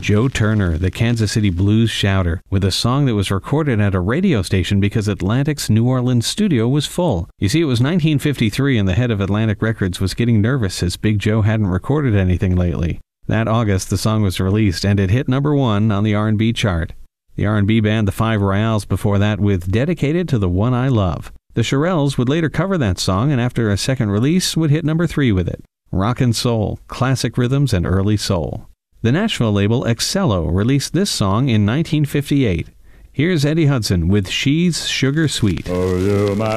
Joe Turner, the Kansas City blues shouter, with a song that was recorded at a radio station because Atlantic's New Orleans studio was full. You see, it was 1953 and the head of Atlantic Records was getting nervous as Big Joe hadn't recorded anything lately. That August, the song was released and it hit #1 on the R&B chart. The R&B band The Five Royales before that with Dedicated to the One I Love. The Shirelles would later cover that song and after a second release would hit #3 with it. Rock and soul, classic rhythms and early soul. The Nashville label Excello released this song in 1958. Here's Eddie Hudson with She's Sugar Sweet. Oh, you're my